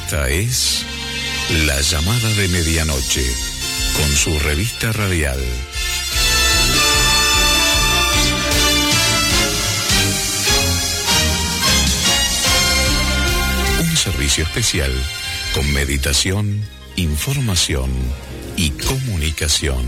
Esta es La Llamada de Medianoche, con su revista radial. Un servicio especial con meditación, información y comunicación.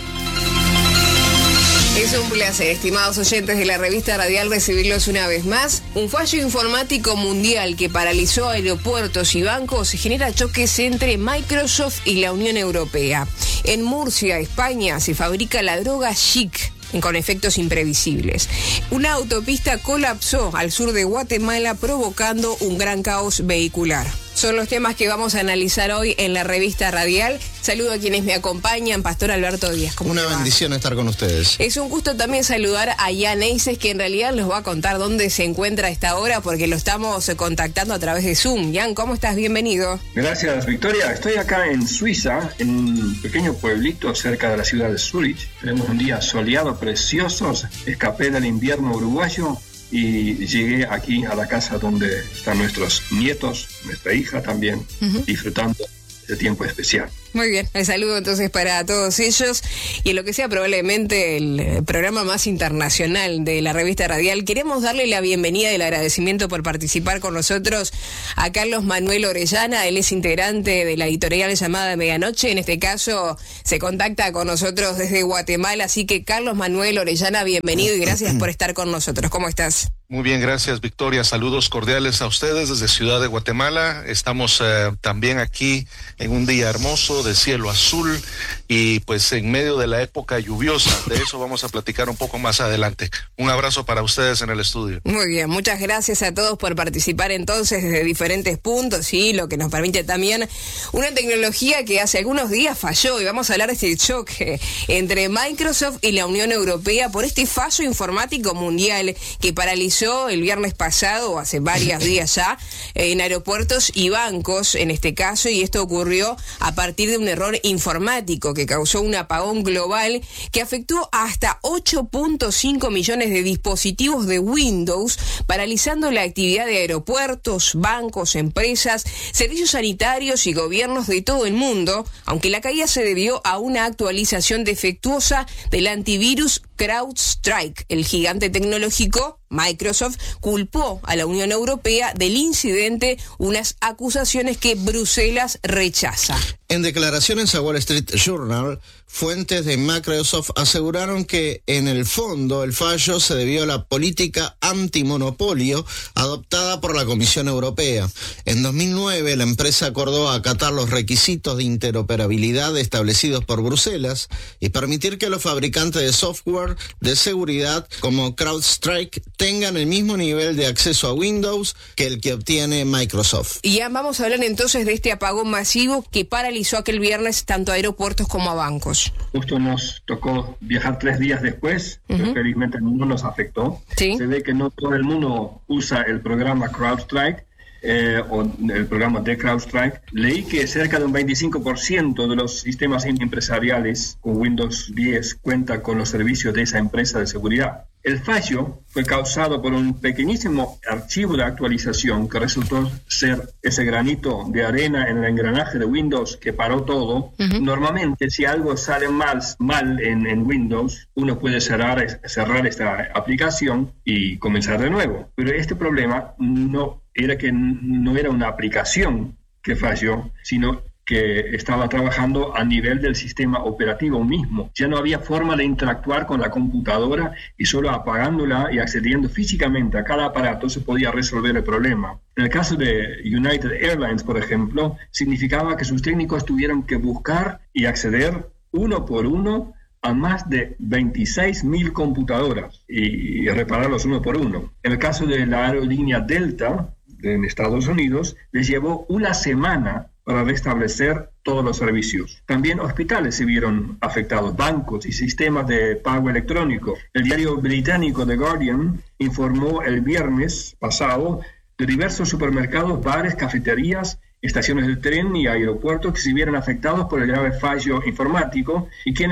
Es un placer, estimados oyentes de la revista radial, recibirlos una vez más. Un fallo informático mundial que paralizó aeropuertos y bancos genera choques entre Microsoft y la Unión Europea. En Murcia, España, se fabrica la droga Chic, con efectos imprevisibles. Una autopista colapsó al sur de Guatemala, provocando un gran caos vehicular. Son los temas que vamos a analizar hoy en la revista radial. Saludo a quienes me acompañan. Pastor Alberto Díaz, ¿cómo Una bendición estar con ustedes. Es un gusto también saludar a Jan Eises, que en realidad nos va a contar dónde se encuentra a esta hora, porque lo estamos contactando a través de Zoom. Jan, ¿cómo estás? Bienvenido. Gracias, Victoria. Estoy acá en Suiza, en un pequeño pueblito cerca de la ciudad de Zurich. Tenemos un día soleado, precioso. Escapé del invierno uruguayo y llegué aquí a la casa donde están nuestros nietos, nuestra hija también, disfrutando de tiempo especial. Muy bien, el saludo entonces para todos ellos, y en lo que sea probablemente el programa más internacional de la revista radial, queremos darle la bienvenida y el agradecimiento por participar con nosotros a Carlos Manuel Orellana. Él es integrante de la editorial llamada de Medianoche. En este caso se contacta con nosotros desde Guatemala, así que Carlos Manuel Orellana, bienvenido y gracias por estar con nosotros. ¿Cómo estás? Muy bien, gracias, Victoria. Saludos cordiales a ustedes desde Ciudad de Guatemala. Estamos también aquí en un día hermoso de cielo azul y pues en medio de la época lluviosa. De eso vamos a platicar un poco más adelante. Un abrazo para ustedes en el estudio. Muy bien, muchas gracias a todos por participar entonces desde diferentes puntos, y lo que nos permite también una tecnología que hace algunos días falló, y vamos a hablar de este choque entre Microsoft y la Unión Europea por este fallo informático mundial que paralizó el viernes pasado, o hace varios días ya, en aeropuertos y bancos en este caso, y esto ocurrió a partir de un error informático que causó un apagón global que afectó a hasta 8.5 millones de dispositivos de Windows, paralizando la actividad de aeropuertos, bancos, empresas, servicios sanitarios y gobiernos de todo el mundo, aunque la caída se debió a una actualización defectuosa del antivirus CrowdStrike. El gigante tecnológico Microsoft culpó a la Unión Europea del incidente, unas acusaciones que Bruselas rechaza. En declaraciones a Wall Street Journal, fuentes de Microsoft aseguraron que en el fondo el fallo se debió a la política antimonopolio adoptada por la Comisión Europea. En 2009 la empresa acordó acatar los requisitos de interoperabilidad establecidos por Bruselas y permitir que los fabricantes de software de seguridad como CrowdStrike tengan el mismo nivel de acceso a Windows que el que obtiene Microsoft. Y ya vamos a hablar entonces de este apagón masivo que paralizó aquel viernes tanto a aeropuertos como a bancos. Justo nos tocó viajar 3 días después, pero felizmente no nos afectó. ¿Sí? Se ve que no todo el mundo usa el programa CrowdStrike o el programa de CrowdStrike. Leí que cerca de un 25% de los sistemas empresariales con Windows 10 cuentan con los servicios de esa empresa de seguridad. El fallo fue causado por un pequeñísimo archivo de actualización que resultó ser ese granito de arena en el engranaje de Windows que paró todo. Normalmente, si algo sale mal en Windows, uno puede cerrar esta aplicación y comenzar de nuevo. Pero este problema no era una aplicación que falló, sino que estaba trabajando a nivel del sistema operativo mismo. Ya no había forma de interactuar con la computadora y solo apagándola y accediendo físicamente a cada aparato se podía resolver el problema. En el caso de United Airlines, por ejemplo, significaba que sus técnicos tuvieron que buscar y acceder uno por uno a más de 26.000 computadoras y repararlos uno por uno. En el caso de la aerolínea Delta en Estados Unidos, les llevó una semana para restablecer todos los servicios. También hospitales se vieron afectados, bancos y sistemas de pago electrónico. El diario británico The Guardian informó el viernes pasado de diversos supermercados, bares, cafeterías, estaciones de tren y aeropuertos que se vieron afectados por el grave fallo informático y quienes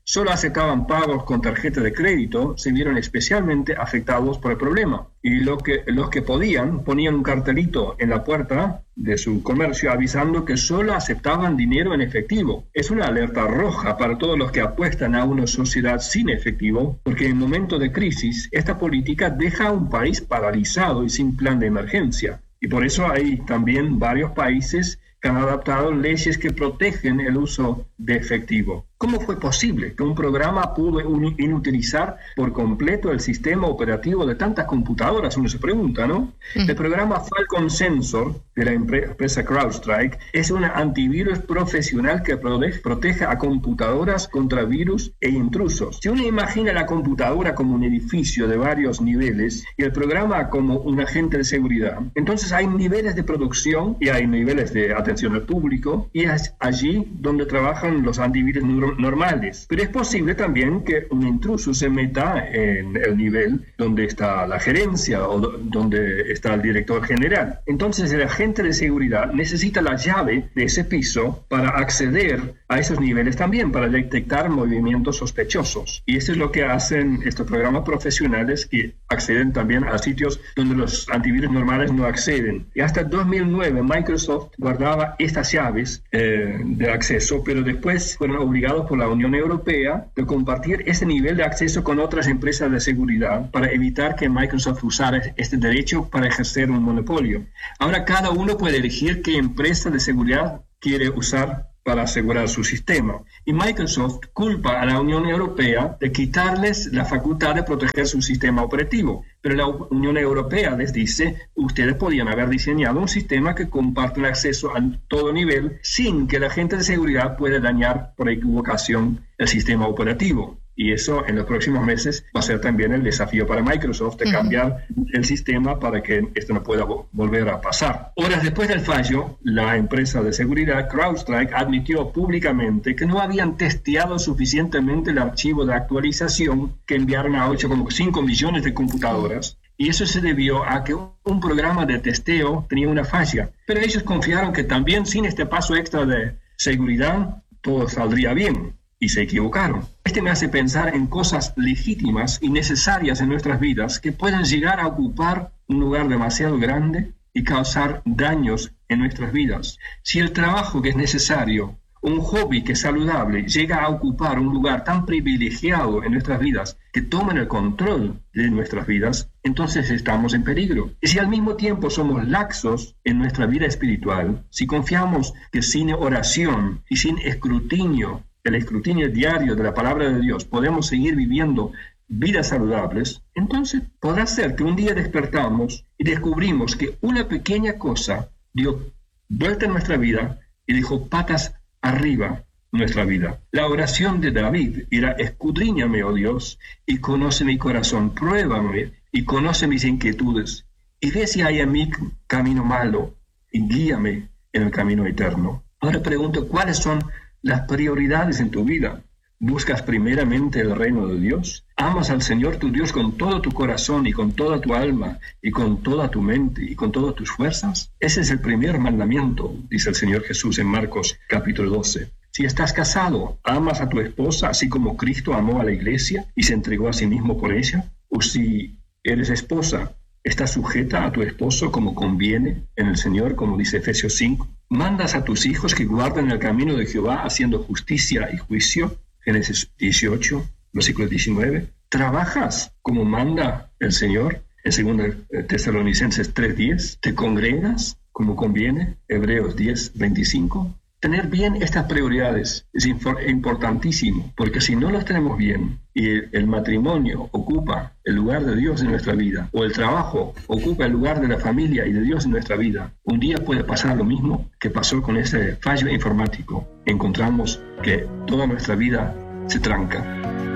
solo aceptaban pagos con tarjeta de crédito se vieron especialmente afectados por el problema. Y los que podían ponían un cartelito en la puerta de su comercio avisando que solo aceptaban dinero en efectivo. Es una alerta roja para todos los que apuestan a una sociedad sin efectivo, porque en momentos de crisis esta política deja a un país paralizado y sin plan de emergencia. Y por eso hay también varios países que han adaptado leyes que protegen el uso de efectivo. ¿Cómo fue posible que un programa pudo inutilizar por completo el sistema operativo de tantas computadoras? Uno se pregunta, ¿no? El programa Falcon Sensor de la empresa CrowdStrike es un antivirus profesional que protege a computadoras contra virus e intrusos. Si uno imagina la computadora como un edificio de varios niveles y el programa como un agente de seguridad, entonces hay niveles de producción y hay niveles de atención al público, y es allí donde trabajan los antivirus normales. Pero es posible también que un intruso se meta en el nivel donde está la gerencia o donde está el director general. Entonces el agente de seguridad necesita la llave de ese piso para acceder a esos niveles también, para detectar movimientos sospechosos. Y eso es lo que hacen estos programas profesionales, que acceden también a sitios donde los antivirus normales no acceden. Y hasta 2009 Microsoft guardaba estas llaves de acceso, pero después fueron obligados por la Unión Europea de compartir ese nivel de acceso con otras empresas de seguridad para evitar que Microsoft usara este derecho para ejercer un monopolio. Ahora cada uno puede elegir qué empresa de seguridad quiere usar para asegurar su sistema. Y Microsoft culpa a la Unión Europea de quitarles la facultad de proteger su sistema operativo. Pero la Unión Europea les dice, ustedes podían haber diseñado un sistema que comparte el acceso a todo nivel sin que la agente de seguridad pueda dañar por equivocación el sistema operativo. Y eso en los próximos meses va a ser también el desafío para Microsoft de cambiar el sistema para que esto no pueda volver a pasar. Horas después del fallo, la empresa de seguridad CrowdStrike admitió públicamente que no habían testeado suficientemente el archivo de actualización que enviaron a 8,5 millones de computadoras. Y eso se debió a que un programa de testeo tenía una falla. Pero ellos confiaron que también sin este paso extra de seguridad todo saldría bien. Y se equivocaron. Me hace pensar en cosas legítimas y necesarias en nuestras vidas que pueden llegar a ocupar un lugar demasiado grande y causar daños en nuestras vidas. Si el trabajo que es necesario, un hobby que es saludable, llega a ocupar un lugar tan privilegiado en nuestras vidas que toman el control de nuestras vidas, entonces estamos en peligro. Y si al mismo tiempo somos laxos en nuestra vida espiritual, si confiamos que sin oración y sin escrutinio, el escrutinio diario de la palabra de Dios, podemos seguir viviendo vidas saludables, entonces podrá ser que un día despertamos y descubrimos que una pequeña cosa dio vuelta en nuestra vida y dejó patas arriba nuestra vida. La oración de David era: escudriñame, oh Dios, y conoce mi corazón, pruébame y conoce mis inquietudes, y ve si hay en mí camino malo, y guíame en el camino eterno. Ahora pregunto, ¿cuáles son las prioridades en tu vida? ¿Buscas primeramente el reino de Dios? ¿Amas al Señor tu Dios con todo tu corazón y con toda tu alma y con toda tu mente y con todas tus fuerzas? Ese es el primer mandamiento, dice el Señor Jesús en Marcos capítulo 12. Si estás casado, ¿amas a tu esposa así como Cristo amó a la iglesia y se entregó a sí mismo por ella? O si eres esposa, ¿estás sujeta a tu esposo como conviene en el Señor, como dice Efesios 5? ¿Mandas a tus hijos que guarden el camino de Jehová haciendo justicia y juicio? Génesis 18, versículo 19. ¿Trabajas como manda el Señor? En 2 Tesalonicenses 3:10. ¿Te congregas como conviene? Hebreos 10:25. Tener bien estas prioridades es importantísimo, porque si no las tenemos bien y el matrimonio ocupa el lugar de Dios en nuestra vida, o el trabajo ocupa el lugar de la familia y de Dios en nuestra vida, un día puede pasar lo mismo que pasó con ese fallo informático. Encontramos que toda nuestra vida se tranca.